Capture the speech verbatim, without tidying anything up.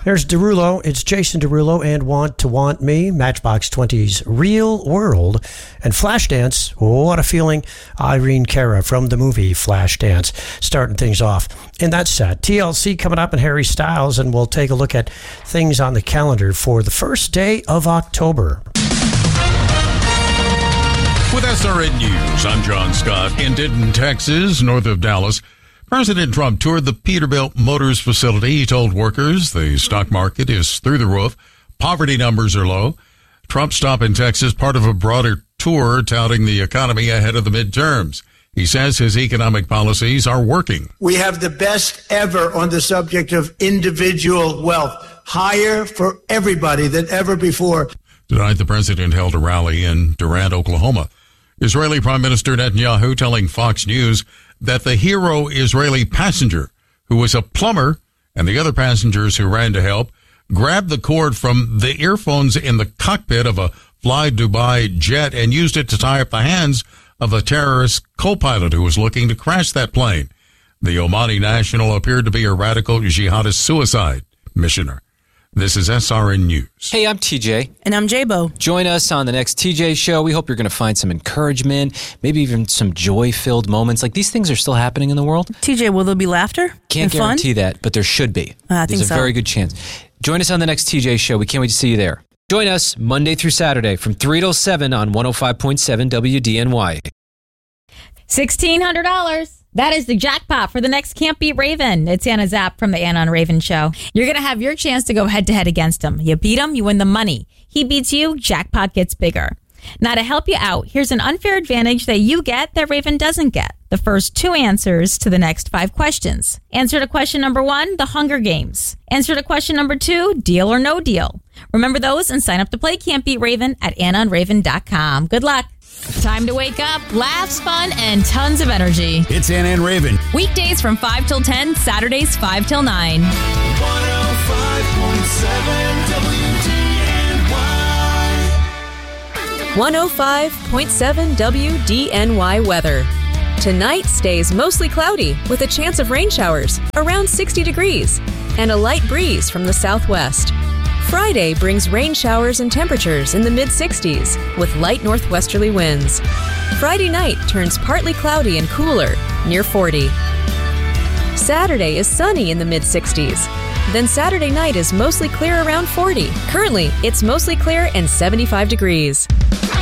There's Derulo. It's Jason Derulo and Want to Want Me, Matchbox twenty's Real World. And Flashdance, what a feeling, Irene Cara from the movie Flashdance, starting things off in that set. T L C coming up and Harry Styles, and we'll take a look at things on the calendar for the first day of October. With S R N News, I'm John Scott. In Denton, Texas, north of Dallas, President Trump toured the Peterbilt Motors facility. He told workers the stock market is through the roof. Poverty numbers are low. Trump's stop in Texas, part of a broader tour touting the economy ahead of the midterms. He says his economic policies are working. We have the best ever on the subject of individual wealth, higher for everybody than ever before. Tonight, the president held a rally in Durant, Oklahoma. Israeli Prime Minister Netanyahu telling Fox News that the hero Israeli passenger, who was a plumber, and the other passengers who ran to help, grabbed the cord from the earphones in the cockpit of a Fly Dubai jet and used it to tie up the hands of a terrorist co-pilot who was looking to crash that plane. The Omani national appeared to be a radical jihadist suicide missioner. This is S R N News. Hey, I'm T J. And I'm J-Bo. Join us on the next T J Show. We hope you're going to find some encouragement, maybe even some joy-filled moments. Like, these things are still happening in the world. T J, will there be laughter? Can't and guarantee fun? that, but there should be. Uh, I There's think a so. very good chance. Join us on the next T J Show. We can't wait to see you there. Join us Monday through Saturday from three till seven on one oh five point seven W D N Y. sixteen hundred dollars. That is the jackpot for the next Can't Beat Raven. It's Anna Zapp from the Anna and Raven Show. You're going to have your chance to go head-to-head against him. You beat him, you win the money. He beats you, jackpot gets bigger. Now, to help you out, here's an unfair advantage that you get that Raven doesn't get. The first two answers to the next five questions. Answer to question number one, The Hunger Games. Answer to question number two, Deal or No Deal. Remember those and sign up to play Can't Beat Raven at anna and raven dot com. Good luck. Time to wake up, laughs, fun, and tons of energy. It's Anna and Raven. Weekdays from five till ten, Saturdays five till nine. one oh five point seven W D N Y. one oh five point seven W D N Y weather. Tonight stays mostly cloudy with a chance of rain showers around sixty degrees and a light breeze from the southwest. Friday brings rain showers and temperatures in the mid-sixties with light northwesterly winds. Friday night turns partly cloudy and cooler, near forty. Saturday is sunny in the mid-sixties. Then Saturday night is mostly clear around forty. Currently, it's mostly clear and seventy-five degrees.